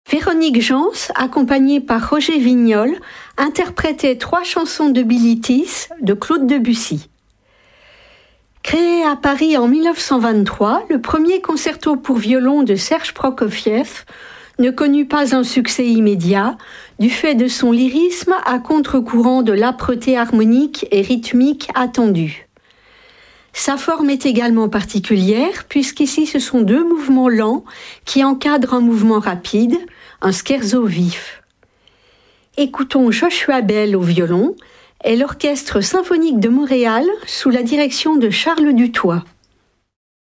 Véronique Jans, accompagnée par Roger Vignol, interprétait 3 chansons de Bilitis de Claude Debussy. Créé à Paris en 1923, le premier concerto pour violon de Serge Prokofiev ne connut pas un succès immédiat, du fait de son lyrisme à contre-courant de l'âpreté harmonique et rythmique attendue. Sa forme est également particulière, puisqu'ici ce sont 2 mouvements lents qui encadrent un mouvement rapide, un scherzo vif. Écoutons Joshua Bell au violon et l'Orchestre symphonique de Montréal sous la direction de Charles Dutoit.